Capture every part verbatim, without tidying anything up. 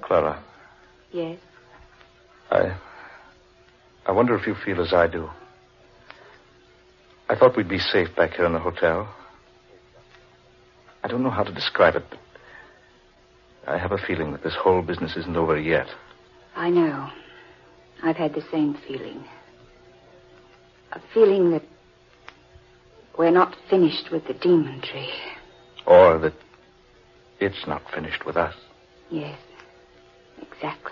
Clara. Yes? I... I wonder if you feel as I do. I thought we'd be safe back here in the hotel. I don't know how to describe it, but I have a feeling that this whole business isn't over yet. I know. I've had the same feeling. A feeling that we're not finished with the demon tree. Or that it's not finished with us. Yes, exactly.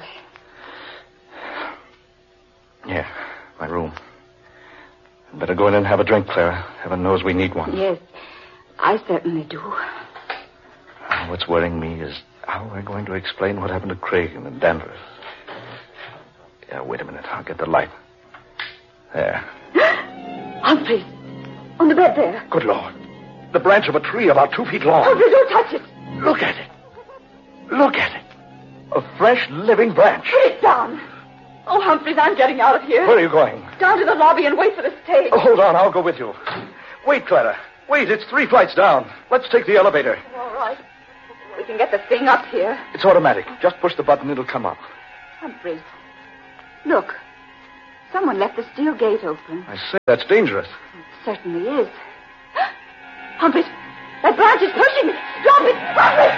Yeah, my room. I'd better go in and have a drink, Clara. Heaven knows we need one. Yes, I certainly do. Uh, what's worrying me is how we're going to explain what happened to Craig and Danvers. Yeah, wait a minute. I'll get the light. There. Humphreys, on the bed there. Good Lord. The branch of a tree about two feet long. Humphreys, don't touch it. Look at it. Look at it. A fresh, living branch. Put it down. Oh, Humphreys, I'm getting out of here. Where are you going? Down to the lobby and wait for the stage. Oh, hold on. I'll go with you. Wait, Clara. Wait, it's three flights down. Let's take the elevator. All right. We can get the thing up here. It's automatic. Just push the button, it'll come up. Humphreys, look. Someone left the steel gate open. I say, that's dangerous. It certainly is. Humphreys, that branch is pushing. Drop it. Humphreys!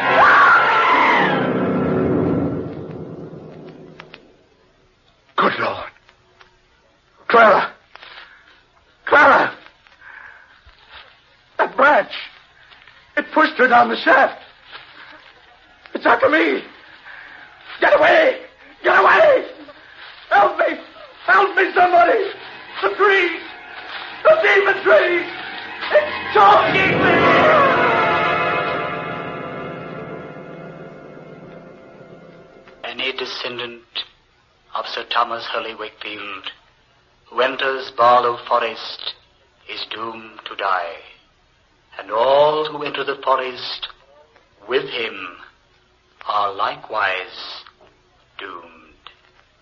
Good Lord. Clara. Clara. That branch. It pushed her down the shaft. It's after me. Get away. Get away. Help me. Help me, somebody. The tree. The demon tree. It's choking me. Any descendant of Sir Thomas Hurley Wakefield who enters Barlow Forest is doomed to die, and all who enter the forest with him are likewise doomed.